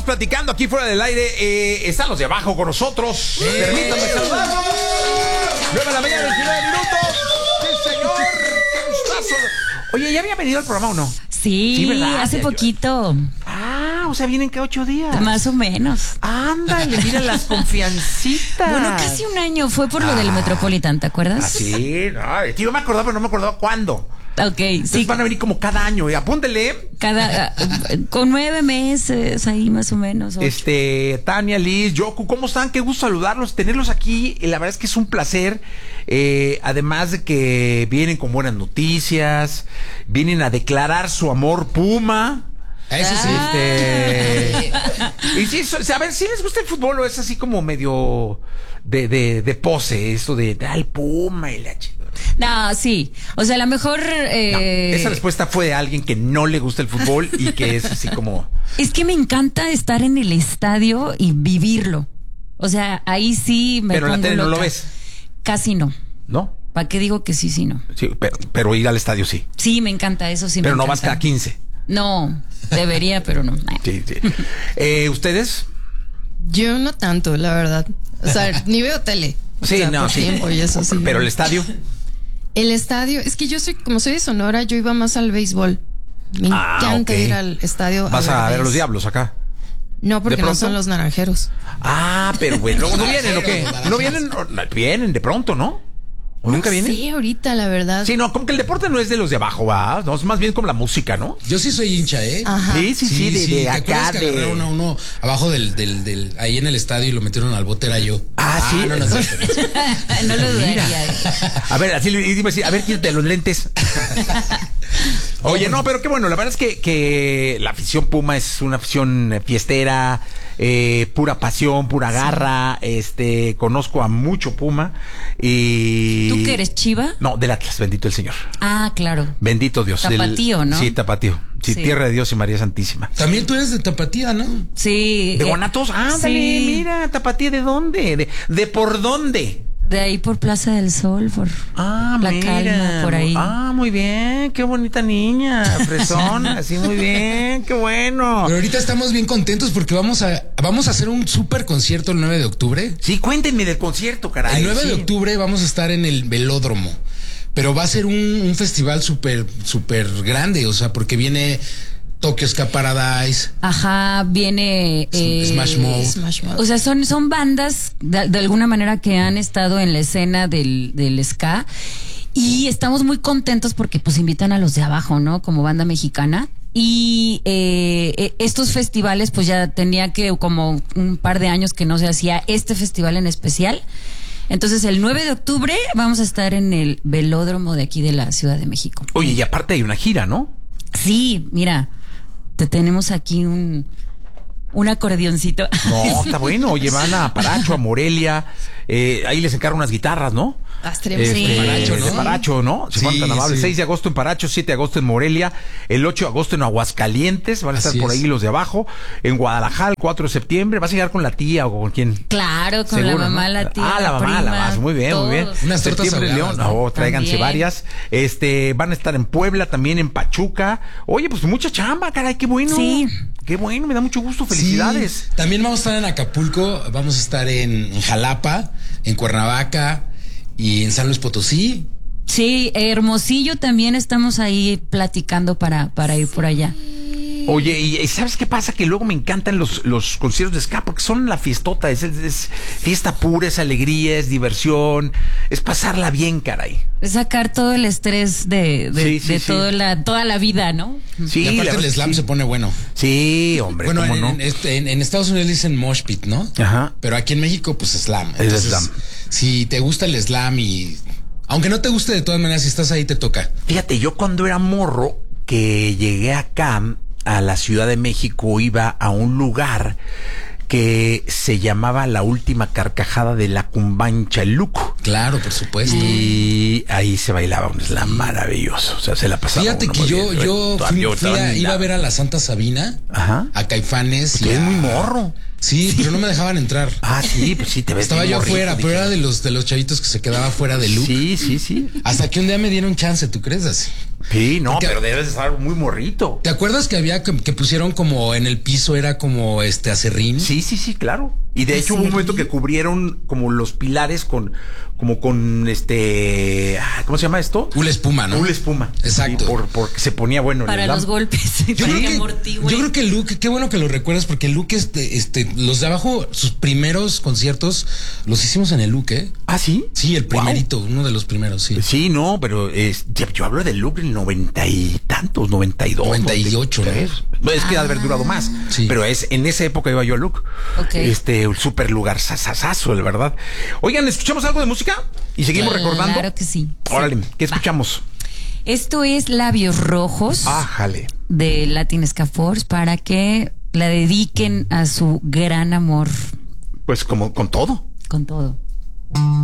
platicando aquí fuera del aire. Están los de abajo con nosotros. Permítanme saludarlos. 9 de la mañana, 19 minutos. ¡Sí, señor! ¡Qué gustazo! Oye, ¿ya había venido al programa o no? Sí, ¿verdad? hace poquito. O sea, vienen cada 8 días. Más o menos. Ándale, mira las confiancitas. Bueno, casi un año fue por lo del Metropolitan, ¿te acuerdas? Sí, yo me acordaba, pero no me acordaba cuándo. Ok, Entonces sí. van a venir como cada año, apúntele. Con 9 meses ahí más o menos. 8. Tania, Liz, Yoku, ¿cómo están? Qué gusto saludarlos, tenerlos aquí. La verdad es que es un placer. Además de que vienen con buenas noticias, vienen a declarar su amor Puma. Eso sí. Y sí, a ver, si les gusta el fútbol o es así como medio de pose, esto de el Puma y la chica. No, sí. O sea, a lo mejor. Esa respuesta fue de alguien que no le gusta el fútbol y que es así como. Es que me encanta estar en el estadio y vivirlo. O sea, ahí sí me Pero en la pongo tele no loca. lo ves. Casi no. ¿No? ¿Para qué digo que sí, sí, no? Sí, pero ir al estadio sí. Sí, me encanta, eso sí Pero me no encanta. vas cada 15. No, debería, pero no. Sí. ¿Ustedes? Yo no tanto, la verdad. O sea, ni veo tele. O Sí, sea, no, por sí. tiempo y eso sí. Pero el estadio. El estadio, es que yo como soy de Sonora, yo iba más al béisbol. Me encanta ok. ir al estadio. Vas a ver a béis. los Diablos acá. No, porque ¿De no pronto? son los naranjeros. Pero bueno, luego no vienen, ¿o qué? ¿No vienen? Vienen de pronto, ¿no? ¿O nunca vienen? Sí, ahorita, la verdad. Sí, no, como que el deporte no es de los de abajo, ¿va? No, es más bien como la música, ¿no? Yo sí soy hincha, ¿eh? Ajá. Sí, de ¿Te acá, acuerdas que agarraron a uno abajo del ahí en el estadio y lo metieron al bote? Era yo. Sí. No, no, No lo dudaría. A ver, así y dime, a ver, quítate los lentes. Oye, no, pero qué bueno, la verdad es que la afición Puma es una afición fiestera, pura pasión, pura garra. Conozco a mucho Puma y... ¿Tú que eres Chiva? No, del Atlas, bendito el Señor. Claro. Bendito Dios. Tapatío, ¿no? Sí, Tapatío. Sí, Sí. Tierra de Dios y María Santísima. También tú eres de Tapatía, ¿no? Sí. ¿De Guanatos? Ándale, sí. mira, Tapatía, ¿de dónde? ¿De por dónde? De ahí por Plaza del Sol, por La Calma, por ahí. Muy bien, qué bonita niña, fresón, así muy bien, qué bueno. Pero ahorita estamos bien contentos porque vamos a hacer un súper concierto el 9 de octubre. Sí, cuéntenme del concierto, caray. El 9 sí. de octubre vamos a estar en el Velódromo. Pero va a ser un festival súper grande, o sea, porque viene Tokyo Ska Paradise. Ajá, viene Smash Mouth. Smash Mouth. O sea, son bandas de alguna manera que han estado en la escena del ska y estamos muy contentos porque pues invitan a los de abajo, ¿no? Como banda mexicana. Y estos festivales, pues ya tenía que como un par de años que no se hacía este festival en especial. Entonces el 9 de octubre vamos a estar en el Velódromo de aquí de la Ciudad de México. Oye, y aparte hay una gira, ¿no? Sí, mira, te tenemos aquí un acordeoncito. No, está bueno. Oye, van a Paracho, a Morelia. Ahí les encargan unas guitarras, ¿no? Sí. Paracho, ¿no? De Paracho, ¿no? Se fueron tan amables. 6 de agosto en Paracho, 7 de agosto en Morelia, el 8 de agosto en Aguascalientes, van a estar Así por es. ahí los de abajo, en Guadalajara el 4 de septiembre, ¿vas a llegar con la tía o con quién? Claro, con Seguro, la mamá, ¿no? la tía, la mamá, prima, muy bien, muy bien. todos. Unas tortas Septiembre, ahogadas, León, ¿no? tráiganse También. varias. Van a estar en Puebla, también en Pachuca. Oye, pues mucha chamba, caray, qué bueno. Sí. Qué bueno, me da mucho gusto, felicidades. Sí. También vamos a estar en Acapulco, vamos a estar en Jalapa, en Cuernavaca y en San Luis Potosí. Sí, Hermosillo también estamos ahí platicando para ir por allá. Oye, y ¿sabes qué pasa? Que luego me encantan los conciertos de ska porque son la fiestota, es fiesta pura, es alegría, es diversión, es pasarla bien, caray. Es sacar todo el estrés de Sí. toda la vida, ¿no? Sí, Y la aparte el verdad slam sí. se pone bueno. Sí, hombre, Bueno, ¿cómo no? en Estados Unidos dicen mosh pit, ¿no? Ajá. Pero aquí en México, pues slam. Es slam. Si te gusta el slam y... Aunque no te guste, de todas maneras, si estás ahí, te toca. Fíjate, yo cuando era morro, que llegué acá a la Ciudad de México, iba a un lugar que se llamaba La Última Carcajada de la Cumbancha, el Luco. Claro, por supuesto. Y ahí se bailaba un slam maravilloso. O sea, se la pasaba. Fíjate uno que muy yo bien. iba a ver a la Santa Sabina, Ajá. a Caifanes. Porque eres muy morro. Sí, pero no me dejaban entrar. Sí, pues sí, te ves. Estaba bien yo morrito, afuera, pero dije. era de los chavitos que se quedaba fuera de loop. Sí. Hasta que un día me dieron chance, ¿tú crees así? Sí, no, Porque- pero debes estar muy morrito. ¿Te acuerdas que había que pusieron como en el piso era como acerrín? Sí, claro. Y de hecho hubo un momento que cubrieron como los pilares con ¿cómo se llama esto? Una espuma, ¿no? Una espuma. Exacto. Sí, porque se ponía bueno. Para los golpes. Yo para creo, que amortigüe. yo creo que Luke, qué bueno que lo recuerdas, porque Luke, los de abajo, sus primeros conciertos los hicimos en el Luke, ¿eh? ¿Ah, sí? Sí, el Wow. primerito, uno de los primeros, sí. Sí, no, pero yo hablo del look en 90 y tantos, 92. 98, 93. No, es que ha de haber durado más. Sí. Pero en esa época iba yo a Luke. Ok. Un super lugar sasasazo, de verdad. Oigan, ¿escuchamos algo de música? Y seguimos recordando. Claro que sí. Órale, ¿qué Va. escuchamos? Esto es Labios Rojos Ájale. de Latin Ska Force para que la dediquen a su gran amor Pues como con todo. con todo.